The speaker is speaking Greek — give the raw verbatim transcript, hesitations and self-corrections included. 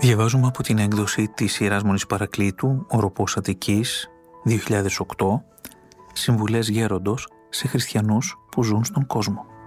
Διαβάζουμε από την έκδοση της Ιεράς Μονής Παρακλήτου, Οροπός Αττικής, δύο χιλιάδες οκτώ, Συμβουλές Γέροντος σε χριστιανούς που ζουν στον κόσμο.